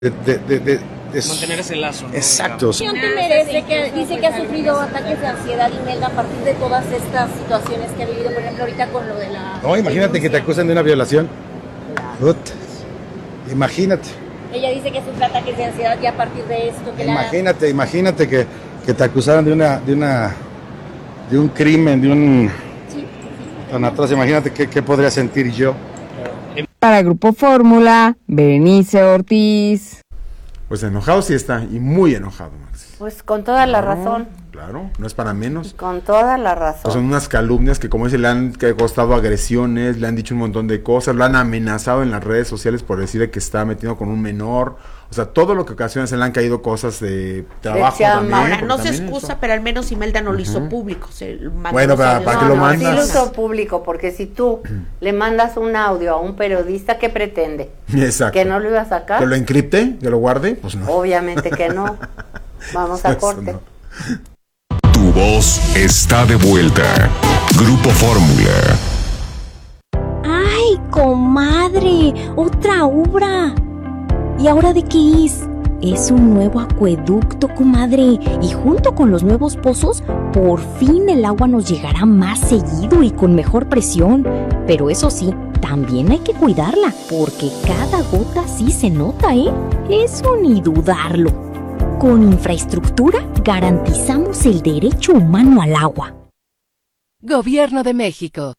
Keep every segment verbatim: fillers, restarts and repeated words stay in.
de, de, de, de, de mantener ese lazo, ¿no? Exacto. ¿Qué merece que dice que ha sufrido ataques de ansiedad, Imelda, a partir de todas estas situaciones que ha vivido, por ejemplo, ahorita con lo de la... No, imagínate que te acusan de una violación. Claro. Imagínate. Ella dice que sufre ataques de ansiedad ya a partir de esto. Que imagínate, la... imagínate que, que te acusaran de una, de una, de un crimen, de un sí, sí. tan atroz. Imagínate qué, qué podría sentir yo. Para Grupo Fórmula, Berenice Ortiz. Pues enojado sí está, y muy enojado, Maxi. Pues con toda la claro, razón. Claro, no es para menos. Con toda la razón. Pues son unas calumnias que, como dice, le han costado agresiones, le han dicho un montón de cosas, lo han amenazado en las redes sociales por decirle que está metido con un menor. O sea, todo lo que ocasiona se le han caído cosas de trabajo también. Ahora, no se excusa, eso. Pero al menos Imelda no uh-huh. lo hizo público. Se bueno, para, para no, que lo no, mandas. Sí lo hizo público, porque si tú le mandas un audio a un periodista, ¿qué pretende? Exacto. ¿Que no lo iba a sacar? ¿Que lo encripte? ¿Que lo guarde? Pues no. Obviamente que no. Vamos a corte. No. Tu voz está de vuelta. Grupo Fórmula. ¡Ay, comadre! ¡Otra obra! ¿Y ahora de qué es? Es un nuevo acueducto, comadre. Y junto con los nuevos pozos, por fin el agua nos llegará más seguido y con mejor presión. Pero eso sí, también hay que cuidarla, porque cada gota sí se nota, ¿eh? Eso ni dudarlo. Con infraestructura garantizamos el derecho humano al agua. Gobierno de México.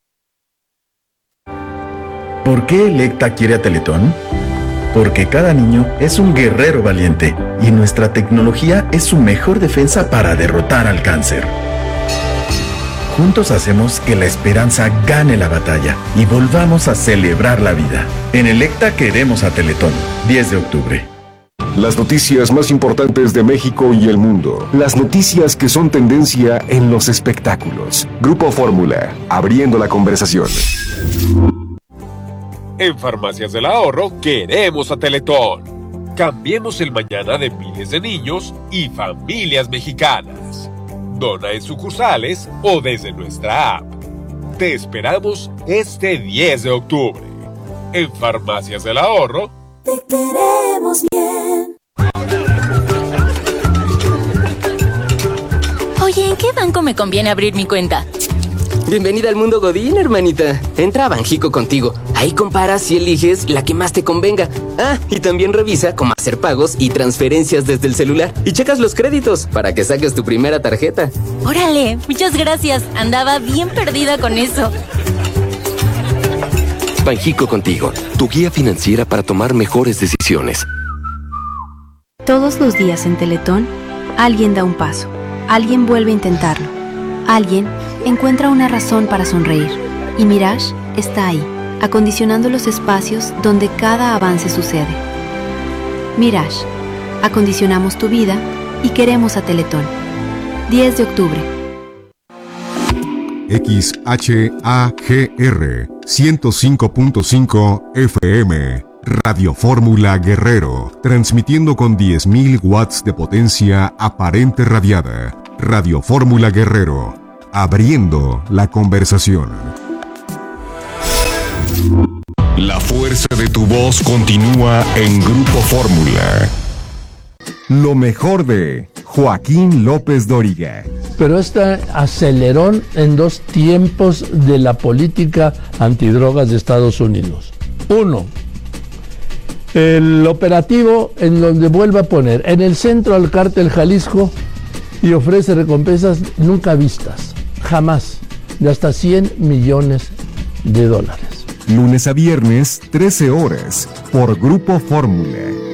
¿Por qué Electa quiere a Teletón? Porque cada niño es un guerrero valiente y nuestra tecnología es su mejor defensa para derrotar al cáncer. Juntos hacemos que la esperanza gane la batalla y volvamos a celebrar la vida. En Electa queremos a Teletón. diez de octubre. Las noticias más importantes de México y el mundo. Las noticias que son tendencia en los espectáculos. Grupo Fórmula, abriendo la conversación. En Farmacias del Ahorro queremos a Teletón. Cambiemos el mañana de miles de niños y familias mexicanas. Dona en sucursales o desde nuestra app. Te esperamos este diez de octubre. En Farmacias del Ahorro. Te queremos bien. Oye, ¿en qué banco me conviene abrir mi cuenta? Bienvenida al mundo Godín, hermanita. Entra a Banjico Contigo. Ahí comparas y eliges la que más te convenga. Ah, y también revisa cómo hacer pagos y transferencias desde el celular. Y checas los créditos para que saques tu primera tarjeta. ¡Órale! Muchas gracias. Andaba bien perdida con eso. Banjico Contigo, tu guía financiera para tomar mejores decisiones. Todos los días en Teletón, alguien da un paso. Alguien vuelve a intentarlo. Alguien encuentra una razón para sonreír. Y Mirage está ahí, acondicionando los espacios donde cada avance sucede. Mirage, acondicionamos tu vida y queremos a Teletón. diez de octubre. X H A G R ciento cinco punto cinco F M Radio Fórmula Guerrero, transmitiendo con diez mil watts de potencia aparente radiada. Radio Fórmula Guerrero, abriendo la conversación. La fuerza de tu voz continúa en Grupo Fórmula. Lo mejor de Joaquín López Dóriga. Pero este acelerón en dos tiempos de la política antidrogas de Estados Unidos. Uno, el operativo en donde vuelve a poner en el centro al cártel Jalisco y ofrece recompensas nunca vistas, jamás, de hasta cien millones de dólares. Lunes a viernes, trece horas, por Grupo Fórmula.